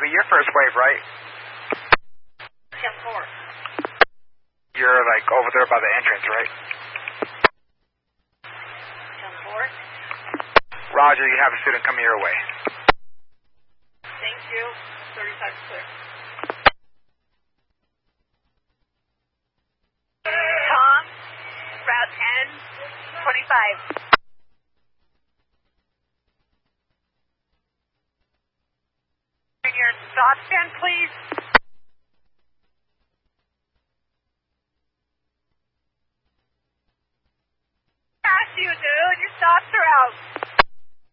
Copy, your first wave, right? 10-4. You're like over there by the entrance, right? 10-4. Roger, you have a student coming your way. Thank you. 35 clear. Tom, route 10, 25. Your stop stand, please.